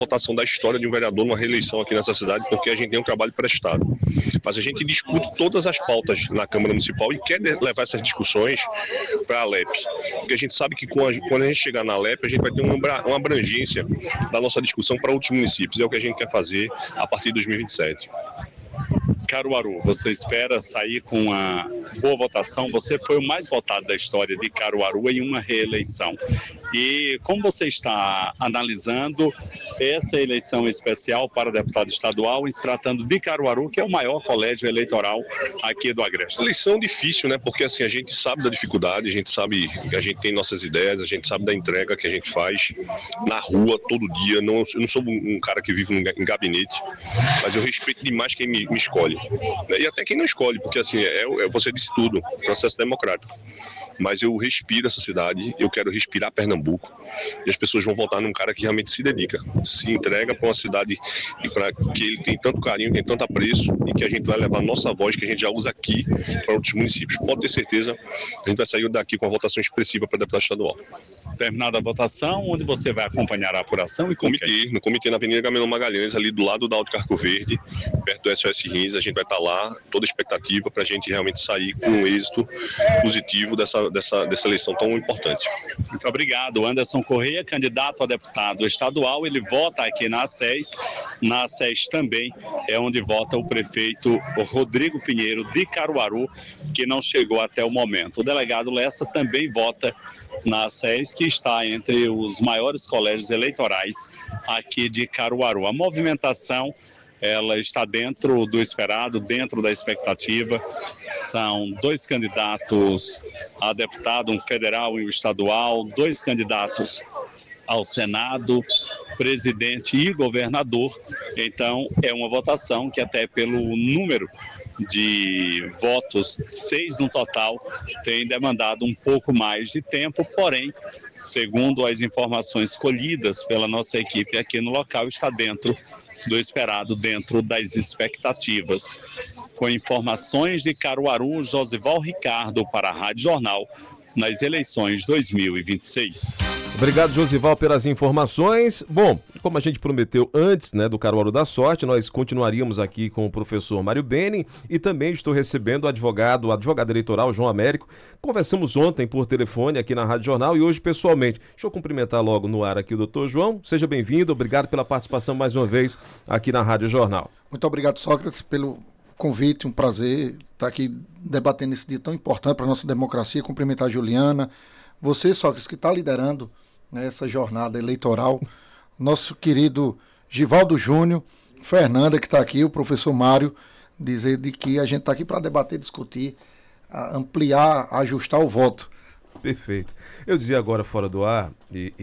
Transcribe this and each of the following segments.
votação da história de um vereador numa reeleição aqui nessa cidade, porque a gente tem um trabalho prestado. Mas a gente discute todas as pautas na Câmara Municipal e quer levar essas discussões para a LEP. Porque a gente sabe que quando a gente chegar na LEP, a gente vai ter uma abrangência da nossa discussão para outros municípios. É o que a gente quer fazer a partir de 2027. Caruaru, você espera sair com uma boa votação? Você foi o mais votado da história de Caruaru em uma reeleição. E como você está analisando essa eleição especial para deputado estadual, em se tratando de Caruaru, que é o maior colégio eleitoral aqui do Agreste? Eleição difícil, né? Porque assim, a gente sabe da dificuldade, a gente sabe que a gente tem nossas ideias, a gente sabe da entrega que a gente faz na rua todo dia. Eu não sou um cara que vive em gabinete, mas eu respeito demais quem me escolhe. E até quem não escolhe, porque assim, você disse tudo, processo democrático. Mas eu respiro essa cidade, eu quero respirar Pernambuco, e as pessoas vão votar num cara que realmente se dedica, se entrega para uma cidade que ele tem tanto carinho, tem tanto apreço, e que a gente vai levar a nossa voz, que a gente já usa aqui, para outros municípios. Pode ter certeza, a gente vai sair daqui com uma votação expressiva para deputado estadual. Terminada a votação, onde você vai acompanhar a apuração e com quem? No comitê na Avenida Agamenon Magalhães, ali do lado da Alto Carco Verde, perto do SOS Rins. A gente vai estar lá, toda a expectativa para a gente realmente sair com um êxito positivo dessa eleição tão importante. Muito obrigado. Anderson Correia, candidato a deputado estadual, ele vota aqui na SES. Na SES também é onde vota o prefeito Rodrigo Pinheiro de Caruaru, que não chegou até o momento. O delegado Lessa também vota na SES, que está entre os maiores colégios eleitorais aqui de Caruaru. A movimentação, ela está dentro do esperado, dentro da expectativa. São 2 candidatos a deputado, um federal e um estadual, 2 candidatos ao Senado, presidente e governador. Então, é uma votação que até pelo número de votos, 6 no total, tem demandado um pouco mais de tempo, porém, segundo as informações colhidas pela nossa equipe aqui no local, está dentro do esperado, dentro das expectativas. Com informações de Caruaru, Josival Ricardo para a Rádio Jornal, nas eleições 2026. Obrigado, Josival, pelas informações. Bom, como a gente prometeu antes, do Caruaru da Sorte, nós continuaríamos aqui com o professor Mário Bening e também estou recebendo o advogado eleitoral João Américo. Conversamos ontem por telefone aqui na Rádio Jornal e hoje pessoalmente. Deixa eu cumprimentar logo no ar aqui o doutor João. Seja bem-vindo, obrigado pela participação mais uma vez aqui na Rádio Jornal. Muito obrigado, Sócrates, pelo convite, um prazer estar aqui debatendo esse dia tão importante para a nossa democracia. Cumprimentar a Juliana, você, Sócrates, que está liderando essa jornada eleitoral, nosso querido Givaldo Júnior, Fernanda, que está aqui, o professor Mário, dizer de que a gente está aqui para debater, discutir, ampliar, ajustar o voto. Perfeito. Eu dizia agora fora do ar,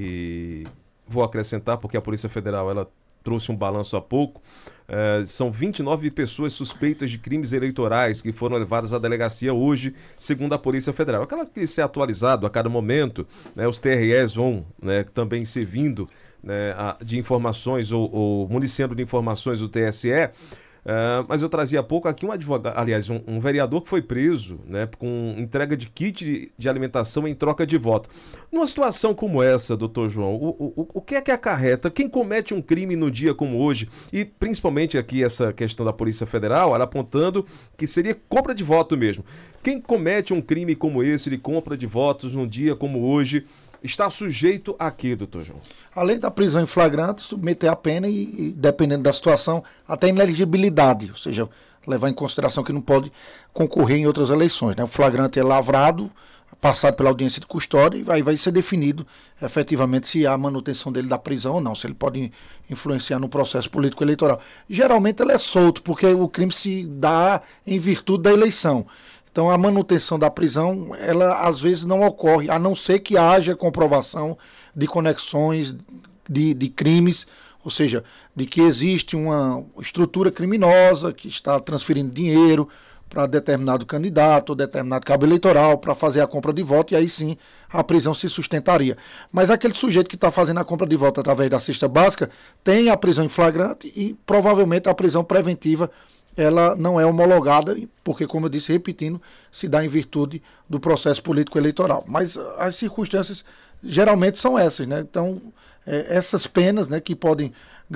e vou acrescentar, porque a Polícia Federal ela trouxe um balanço há pouco. São 29 pessoas suspeitas de crimes eleitorais que foram levadas à delegacia hoje, segundo a Polícia Federal. Aquela que ser atualizado a cada momento, os TREs vão também servindo de informações ou municiando de informações do TSE. Mas eu trazia há pouco aqui um advogado, aliás, um vereador que foi preso com entrega de kit de alimentação em troca de voto. Numa situação como essa, doutor João, o que é que acarreta? Quem comete um crime no dia como hoje, e principalmente aqui essa questão da Polícia Federal, ela apontando que seria compra de voto mesmo. Quem comete um crime como esse de compra de votos num dia como hoje, está sujeito a quê, doutor João? Além da prisão em flagrante, submeter a pena e, dependendo da situação, até inelegibilidade, ou seja, levar em consideração que não pode concorrer em outras eleições. O flagrante é lavrado, passado pela audiência de custódia e vai ser definido efetivamente se há manutenção dele da prisão ou não, se ele pode influenciar no processo político eleitoral. Geralmente ele é solto, porque o crime se dá em virtude da eleição. Então, a manutenção da prisão, ela às vezes não ocorre, a não ser que haja comprovação de conexões de crimes, ou seja, de que existe uma estrutura criminosa que está transferindo dinheiro para determinado candidato, ou determinado cabo eleitoral, para fazer a compra de voto, e aí sim a prisão se sustentaria. Mas aquele sujeito que está fazendo a compra de voto através da cesta básica tem a prisão em flagrante e provavelmente a prisão preventiva ela não é homologada, porque, como eu disse, repetindo, se dá em virtude do processo político eleitoral. Mas as circunstâncias geralmente são essas, Então, essas penas, que podem